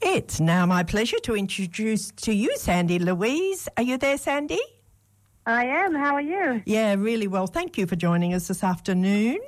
It's now my pleasure to introduce to you Sandy Louise. Are you there, Sandy? I am. How are you? Yeah, really well. Thank you for joining us this afternoon.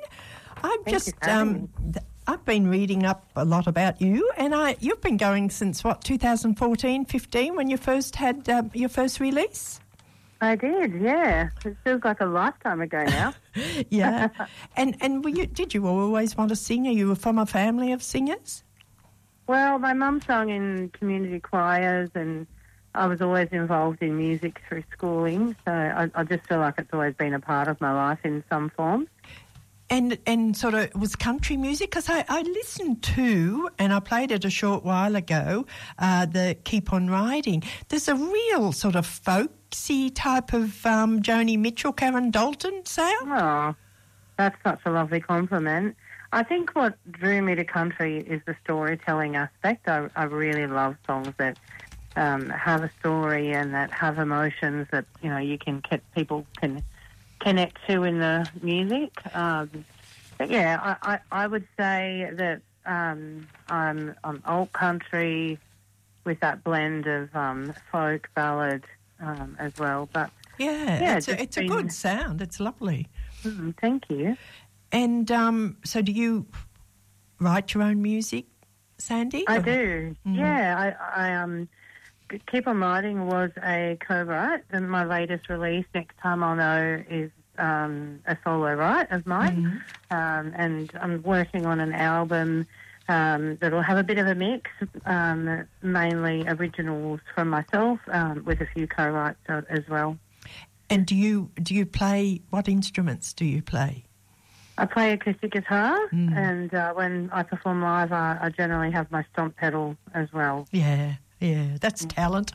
I've been reading up a lot about you, and you've been going since, 2014, 15, when you first had your first release? I did, yeah. It feels like a lifetime ago now. Yeah. And did you always want to sing? Are you from a family of singers? Well, my mum sang in community choirs, and I was always involved in music through schooling, so I just feel like it's always been a part of my life in some form. And sort of was country music, because I listened to, and I played it a short while ago, the Keep On Riding. There's a real sort of folksy type of Joni Mitchell, Karen Dalton sound. Oh, that's such a lovely compliment. I think what drew me to country is the storytelling aspect. I really love songs that have a story and that have emotions that, people can connect to in the music. But yeah, I would say that I'm old country with that blend of folk, ballad as well. But yeah, it's a good sound. It's lovely. Thank you. And so do you write your own music, Sandy? I do. Mm-hmm. Yeah, I Keep On Riding was a co-write, and my latest release, Next Time I'll Know, is a solo write of mine. Mm-hmm. And I'm working on an album that'll have a bit of a mix, mainly originals from myself, with a few co-writes as well. And do you play, what instruments do you play? I play acoustic guitar, and when I perform live, I generally have my stomp pedal as well. Yeah, that's talent.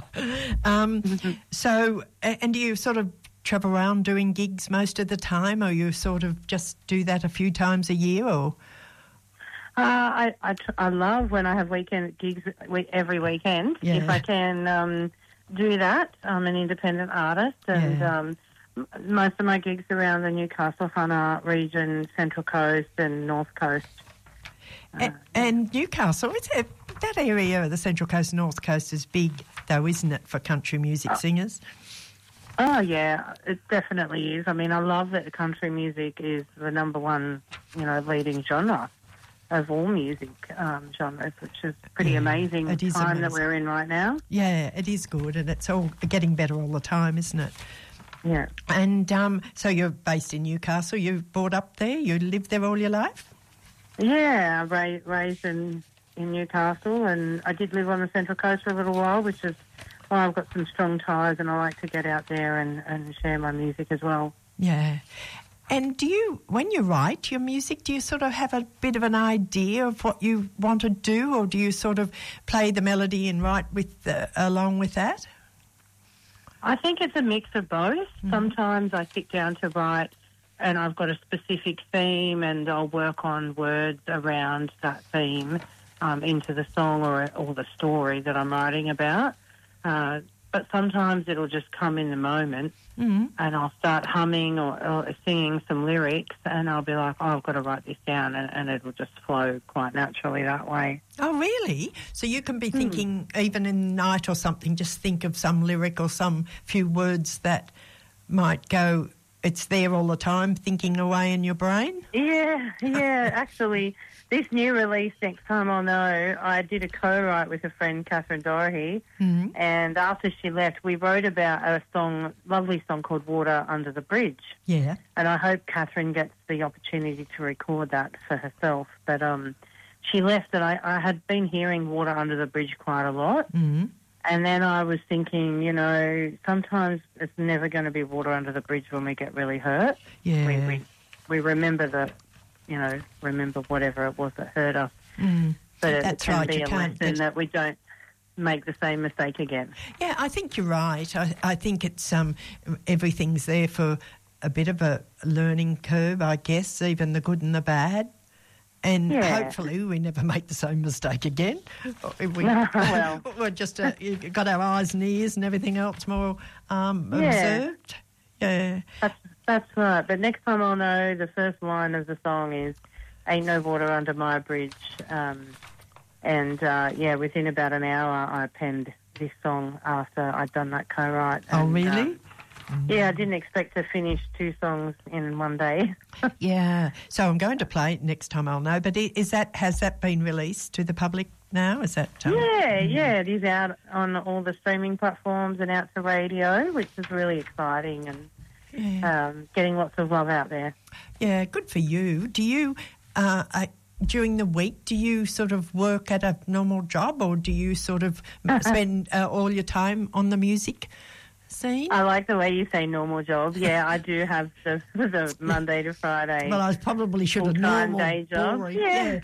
So, and do you sort of travel around doing gigs most of the time, or you sort of just do that a few times a year, or? I love when I have weekend gigs every weekend. Yeah. If I can do that. I'm an independent artist, and most of my gigs around the Newcastle Hunter region, Central Coast and North Coast. And Newcastle, that area of the Central Coast and North Coast is big, though, isn't it, for country music singers? Oh, yeah, it definitely is. I mean, I love that country music is the number one, leading genre of all music genres, which is pretty amazing time that we're in right now. Yeah, it is good, and it's all getting better all the time, isn't it? Yeah. And so you're based in Newcastle. You brought up there? You lived there all your life? Yeah, I raised in Newcastle, and I did live on the Central Coast for a little while, which is why I've got some strong ties, and I like to get out there and share my music as well. Yeah. And when you write your music, do you sort of have a bit of an idea of what you want to do, or do you sort of play the melody and write along with that? I think it's a mix of both. Mm-hmm. Sometimes I sit down to write and I've got a specific theme, and I'll work on words around that theme into the song or the story that I'm writing about. But sometimes it'll just come in the moment, and I'll start humming or singing some lyrics, and I'll be like, I've got to write this down, and it'll just flow quite naturally that way. Oh, really? So you can be thinking, even in the night or something, just think of some lyric or some few words that might go, it's there all the time, thinking away in your brain? Yeah, actually, this new release, Next Time I'll Know, I did a co-write with a friend, Catherine Doherty, and after she left, we wrote about a lovely song called Water Under the Bridge. Yeah. And I hope Catherine gets the opportunity to record that for herself. But she left, and I had been hearing Water Under the Bridge quite a lot. Mm-hmm. And then I was thinking, sometimes it's never going to be water under the bridge when we get really hurt. Yeah. We remember remember whatever it was that hurt us. But it can be a lesson that we don't make the same mistake again. Yeah, I think you're right. I think it's everything's there for a bit of a learning curve, I guess, even the good and the bad. And hopefully we never make the same mistake again. We're just got our eyes and ears and everything else more observed. Yeah. That's right. But Next Time I'll Know, the first line of the song is, ain't no water under my bridge. And, within about an hour I penned this song after I'd done that co-write. Oh, and, really? Yeah, I didn't expect to finish 2 songs in one day. Yeah. So I'm going to play it next time I'll know. But has that been released to the public now? Is that... Yeah, it is out on all the streaming platforms and out to radio, which is really exciting and getting lots of love out there. Yeah, good for you. Do you... during the week, do you sort of work at a normal job, or do you sort of spend all your time on the music scene? I like the way you say normal job. Yeah, I do have the Monday to Friday. Well, I probably should have normal day job. boring. Yeah.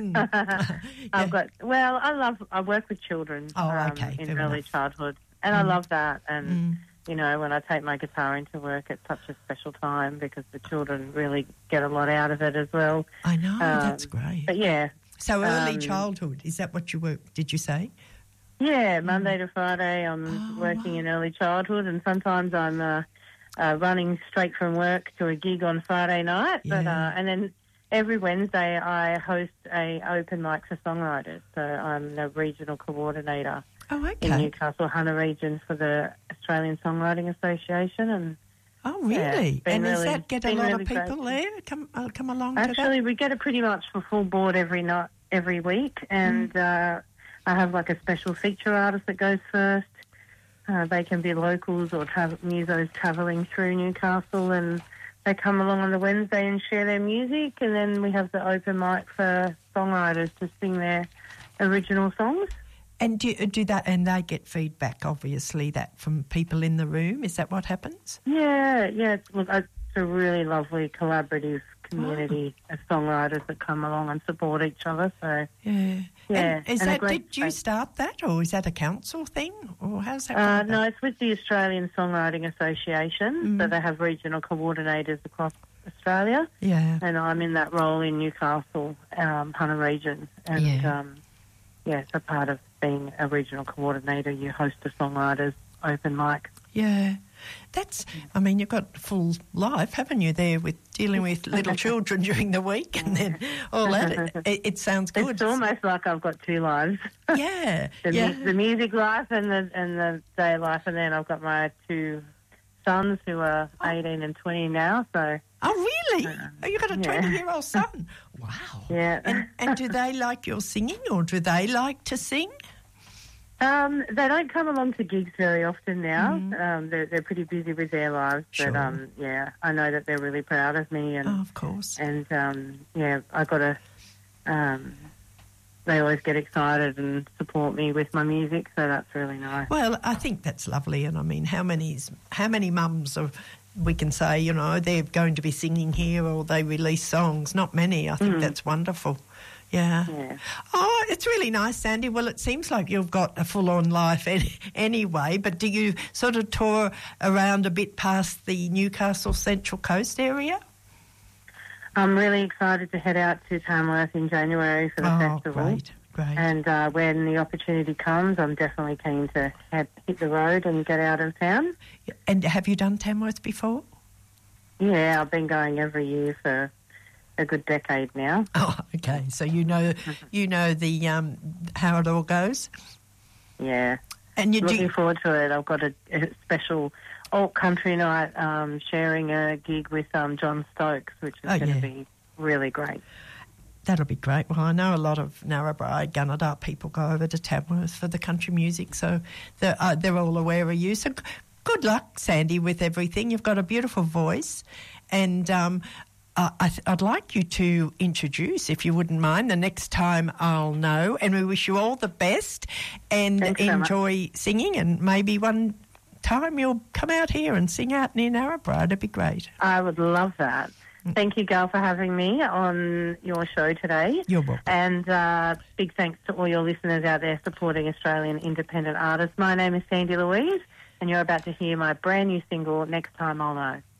Yeah. I work with children in early enough. childhood, and I love that. And you know, when I take my guitar into work, it's such a special time because the children really get a lot out of it as well. I know, that's great. But yeah. So early childhood, is that what you work, did you say? Yeah, Monday to Friday I'm working in early childhood, and sometimes I'm running straight from work to a gig on Friday night. Yeah. But and then every Wednesday I host a open mic for songwriters. So I'm the regional coordinator in Newcastle Hunter region for the Australian Songwriting Association. And oh, really? And does that get a lot really of people great. there come along Actually, to that? we get it pretty much for full board every week, and I have like a special feature artist that goes first. They can be locals or musos travelling through Newcastle, and they come along on the Wednesday and share their music, and then we have the open mic for songwriters to sing their original songs. And do that, and they get feedback, obviously, that from people in the room. Is that what happens? Yeah. Look, it's a really lovely collaborative community of songwriters that come along and support each other. So yeah. And did you space. start that, or is that a council thing, or how's that? No, it's with the Australian Songwriting Association. So they have regional coordinators across Australia. Yeah. And I'm in that role in Newcastle, Hunter region. And it's a part of being a regional coordinator. You host a songwriters open mic. Yeah. You've got full life, haven't you, there, with dealing with little children during the week and then all that. It sounds good. It's almost like I've got 2 lives. Yeah. The music life and the day life, and then I've got my 2 sons who are 18 and 20 now. So. Oh, really? You've got a 20-year-old son. Wow. Yeah. And do they like your singing, or do they like to sing? They don't come along to gigs very often now. They're pretty busy with their lives. Sure. But, I know that they're really proud of me. And, of course. And, I got to... they always get excited and support me with my music, so that's really nice. Well, I think that's lovely. And, how many mums we can say, you know, they're going to be singing here or they release songs? Not many. I think that's wonderful. Yeah. Oh, it's really nice, Sandy. Well, it seems like you've got a full-on life anyway, but do you sort of tour around a bit past the Newcastle Central Coast area? I'm really excited to head out to Tamworth in January for the festival. Great. And when the opportunity comes, I'm definitely keen to hit the road and get out of town. And have you done Tamworth before? Yeah, I've been going every year for a good decade now. Oh, okay. So you know the how it all goes. Yeah, and you're looking forward to it. I've got a special alt country night, sharing a gig with John Stokes, which is going to be really great. That'll be great. Well, I know a lot of Narrabri, Gunnedah people go over to Tamworth for the country music, so they're all aware of you. So good luck, Sandy, with everything. You've got a beautiful voice, and I'd like you to introduce, if you wouldn't mind, the next time I'll know. And we wish you all the best and enjoy singing, and maybe one time you'll come out here and sing out near Narrabri. It'd be great. I would love that. Thank you, Gal, for having me on your show today. You're welcome. And big thanks to all your listeners out there supporting Australian independent artists. My name is Sandy Louise, and you're about to hear my brand new single, Next Time I'll Know.